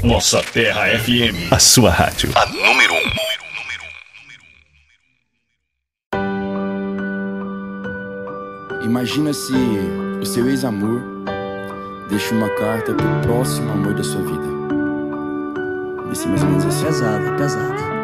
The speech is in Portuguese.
Nossa Terra FM. A sua rádio. A número 1. Imagina se o seu ex-amor deixa uma carta pro próximo amor da sua vida. Vai ser mais ou menos assim. Pesado, pesado.